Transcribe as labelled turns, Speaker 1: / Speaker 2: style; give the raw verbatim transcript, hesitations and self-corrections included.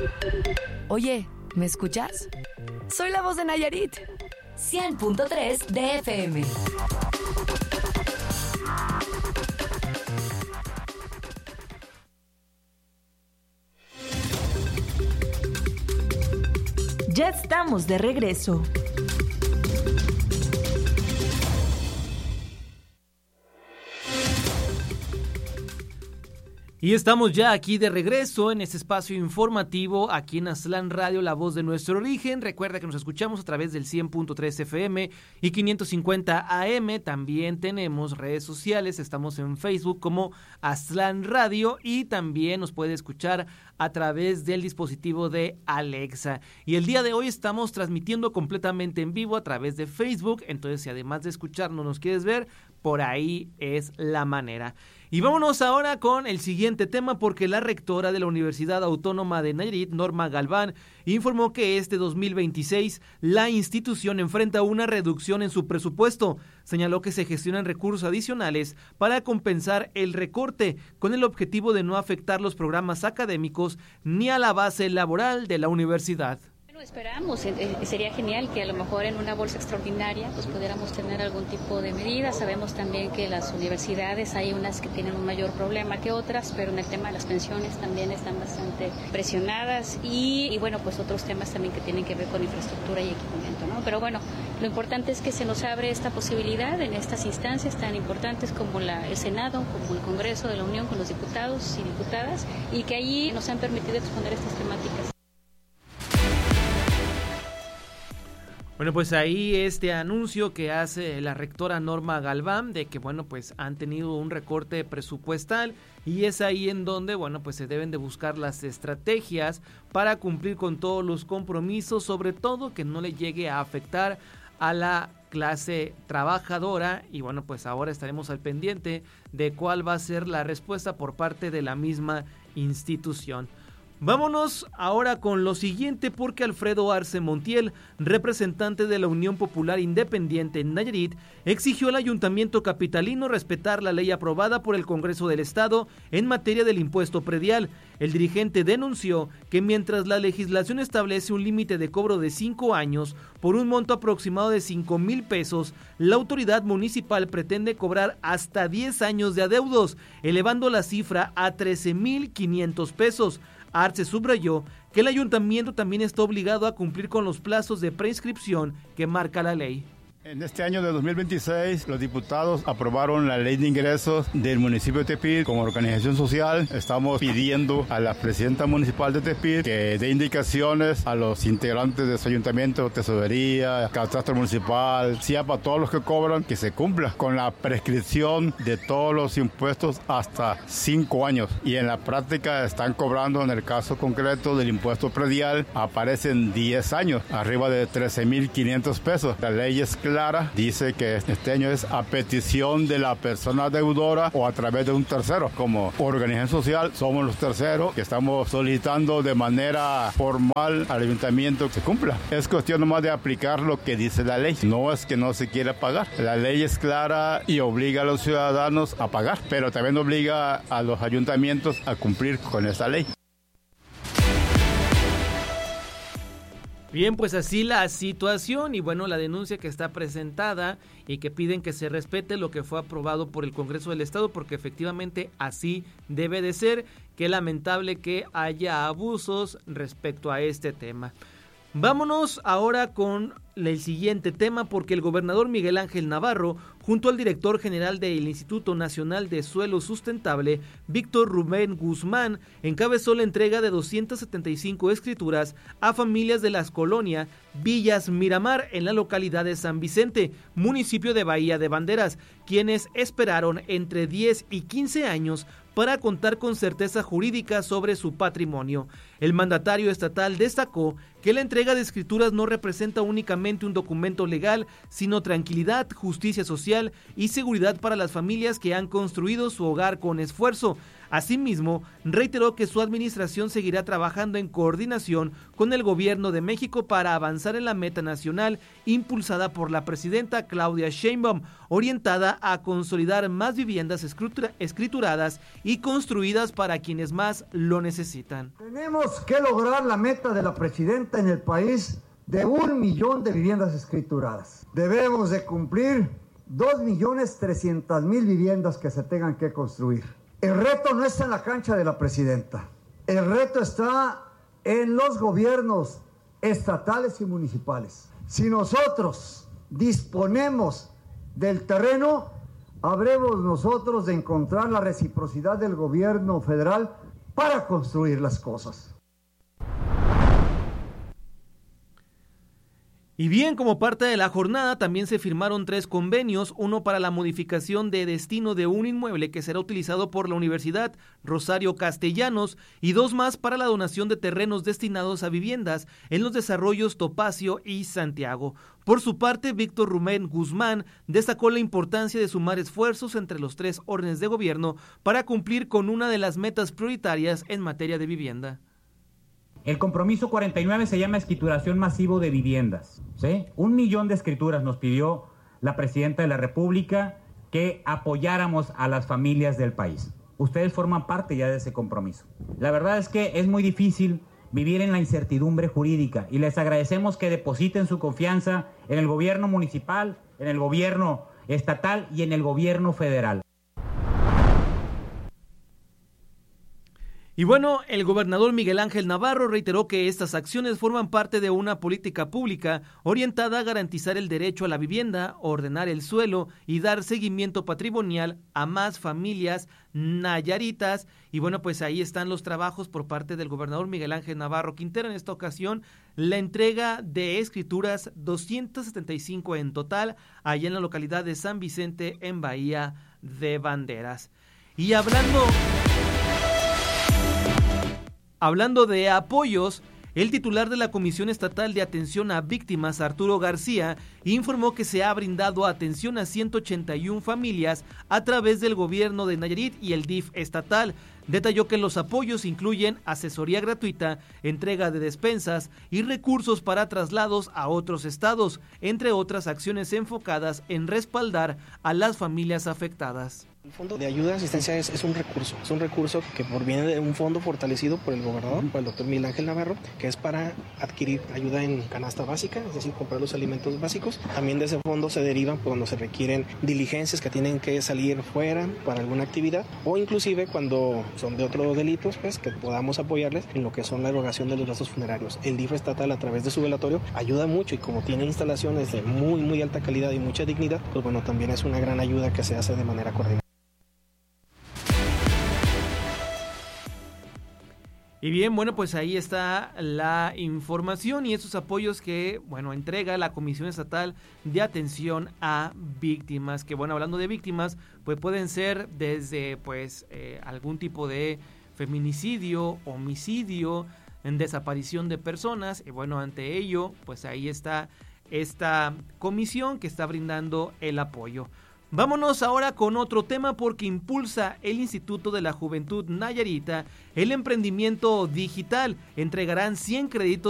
Speaker 1: Oye, ¿me escuchas? Soy la voz de Nayarit. cien punto tres de F M.
Speaker 2: Ya estamos de regreso.
Speaker 3: Y estamos ya aquí de regreso en este espacio informativo aquí en Aztlán Radio, la voz de nuestro origen. Recuerda que nos escuchamos a través del cien punto tres F M y quinientos cincuenta A M. También tenemos redes sociales, estamos en Facebook como Aztlán Radio y también nos puede escuchar a través del dispositivo de Alexa. Y el día de hoy estamos transmitiendo completamente en vivo a través de Facebook, entonces si además de escucharnos nos quieres ver, por ahí es la manera. Y vámonos ahora con el siguiente tema porque la rectora de la Universidad Autónoma de Nayarit, Norma Galván, informó que este dos mil veintiséis la institución enfrenta una reducción en su presupuesto. Señaló que se gestionan recursos adicionales para compensar el recorte con el objetivo de no afectar los programas académicos ni a la base laboral de la universidad.
Speaker 4: Bueno, esperamos, eh, sería genial que a lo mejor en una bolsa extraordinaria pues pudiéramos tener algún tipo de medida. Sabemos también que las universidades hay unas que tienen un mayor problema que otras, pero en el tema de las pensiones también están bastante presionadas y, y bueno, pues otros temas también que tienen que ver con infraestructura y equipamiento, ¿no? Pero bueno, lo importante es que se nos abre esta posibilidad en estas instancias tan importantes como la, el Senado, como el Congreso de la Unión con los diputados y diputadas, y que allí nos han permitido exponer estas temáticas.
Speaker 3: Bueno, pues ahí este anuncio que hace la rectora Norma Galván de que, bueno, pues han tenido un recorte presupuestal y es ahí en donde, bueno, pues se deben de buscar las estrategias para cumplir con todos los compromisos, sobre todo que no le llegue a afectar a la clase trabajadora y, bueno, pues ahora estaremos al pendiente de cuál va a ser la respuesta por parte de la misma institución. Vámonos ahora con lo siguiente porque Alfredo Arce Montiel, representante de la Unión Popular Independiente en Nayarit, exigió al Ayuntamiento capitalino respetar la ley aprobada por el Congreso del Estado en materia del impuesto predial. El dirigente denunció que mientras la legislación establece un límite de cobro de cinco años por un monto aproximado de cinco mil pesos, la autoridad municipal pretende cobrar hasta diez años de adeudos, elevando la cifra a trece mil quinientos pesos. Arce subrayó que el ayuntamiento también está obligado a cumplir con los plazos de prescripción que marca la ley.
Speaker 5: En este año de dos mil veintiséis, los diputados aprobaron la ley de ingresos del municipio de Tepit como organización social. Estamos pidiendo a la presidenta municipal de Tepit que dé indicaciones a los integrantes de su ayuntamiento, tesorería, catastro municipal, C I A P, a todos los que cobran, que se cumpla con la prescripción de todos los impuestos hasta cinco años. Y en la práctica están cobrando, en el caso concreto del impuesto predial, aparecen diez años, arriba de trece mil quinientos pesos. La ley es clara. Clara dice que este año es a petición de la persona deudora o a través de un tercero. Como organización social somos los terceros que estamos solicitando de manera formal al ayuntamiento que se cumpla. Es cuestión nomás de aplicar lo que dice la ley. No es que no se quiera pagar. La ley es clara y obliga a los ciudadanos a pagar, pero también obliga a los ayuntamientos a cumplir con esa ley.
Speaker 3: Bien, pues así la situación y bueno, la denuncia que está presentada y que piden que se respete lo que fue aprobado por el Congreso del Estado porque efectivamente así debe de ser. Qué lamentable que haya abusos respecto a este tema. Vámonos ahora con el siguiente tema porque el gobernador Miguel Ángel Navarro, junto al director general del Instituto Nacional de Suelo Sustentable, Víctor Rubén Guzmán, encabezó la entrega de doscientas setenta y cinco escrituras a familias de las colonias Villas Miramar en la localidad de San Vicente, municipio de Bahía de Banderas, quienes esperaron entre diez y quince años para contar con certeza jurídica sobre su patrimonio. El mandatario estatal destacó que la entrega de escrituras no representa únicamente un documento legal, sino tranquilidad, justicia social y seguridad para las familias que han construido su hogar con esfuerzo. Asimismo, reiteró que su administración seguirá trabajando en coordinación con el gobierno de México para avanzar en la meta nacional impulsada por la presidenta Claudia Sheinbaum, orientada a consolidar más viviendas escrituradas y construidas para quienes más lo necesitan.
Speaker 6: Tenemos que lograr la meta de la presidenta en el país de un millón de viviendas escrituradas. Debemos de cumplir dos millones trescientas mil viviendas que se tengan que construir. El reto no está en la cancha de la presidenta. El reto está en los gobiernos estatales y municipales. Si nosotros disponemos del terreno, habremos nosotros de encontrar la reciprocidad del gobierno federal para construir las cosas.
Speaker 3: Y bien, como parte de la jornada también se firmaron tres convenios, uno para la modificación de destino de un inmueble que será utilizado por la Universidad Rosario Castellanos y dos más para la donación de terrenos destinados a viviendas en los desarrollos Topacio y Santiago. Por su parte, Víctor Rumén Guzmán destacó la importancia de sumar esfuerzos entre los tres órdenes de gobierno para cumplir con una de las metas prioritarias en materia de vivienda.
Speaker 7: El compromiso cuarenta y nueve se llama escrituración masivo de viviendas, ¿sí? Un millón de escrituras nos pidió la presidenta de la República que apoyáramos a las familias del país. Ustedes forman parte ya de ese compromiso. La verdad es que es muy difícil vivir en la incertidumbre jurídica y les agradecemos que depositen su confianza en el gobierno municipal, en el gobierno estatal y en el gobierno federal.
Speaker 3: Y bueno, el gobernador Miguel Ángel Navarro reiteró que estas acciones forman parte de una política pública orientada a garantizar el derecho a la vivienda, ordenar el suelo y dar seguimiento patrimonial a más familias nayaritas. Y bueno, pues ahí están los trabajos por parte del gobernador Miguel Ángel Navarro Quintero. En esta ocasión, la entrega de escrituras, doscientas setenta y cinco en total, allá en la localidad de San Vicente, en Bahía de Banderas. Y hablando... Hablando de apoyos, el titular de la Comisión Estatal de Atención a Víctimas, Arturo García, informó que se ha brindado atención a ciento ochenta y una familias a través del gobierno de Nayarit y el D I F estatal. Detalló que los apoyos incluyen asesoría gratuita, entrega de despensas y recursos para traslados a otros estados, entre otras acciones enfocadas en respaldar a las familias afectadas.
Speaker 8: El Fondo de Ayuda y Asistencia es, es un recurso, es un recurso que proviene de un fondo fortalecido por el gobernador, por el doctor Miguel Ángel Navarro, que es para adquirir ayuda en canasta básica, es decir, comprar los alimentos básicos. También de ese fondo se derivan cuando se requieren diligencias que tienen que salir fuera para alguna actividad, o inclusive cuando son de otros delitos, pues que podamos apoyarles en lo que son la erogación de los gastos funerarios. El D I F estatal, a través de su velatorio, ayuda mucho, y como tiene instalaciones de muy, muy alta calidad y mucha dignidad, pues bueno, también es una gran ayuda que se hace de manera coordinada.
Speaker 3: Y bien, bueno, pues ahí está la información y esos apoyos que, bueno, entrega la Comisión Estatal de Atención a Víctimas, que bueno, hablando de víctimas, pues pueden ser desde, pues, eh, algún tipo de feminicidio, homicidio, en desaparición de personas, y bueno, ante ello, pues ahí está esta comisión que está brindando el apoyo. Vámonos ahora con otro tema, porque impulsa el Instituto de la Juventud Nayarita el emprendimiento digital. Entregarán cien créditos